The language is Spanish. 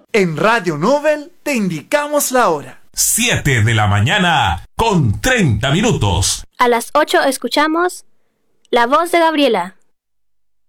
En Radio Nobel te indicamos la hora. 7 de la mañana con 30 minutos. A las 8 escuchamos La Voz de Gabriela.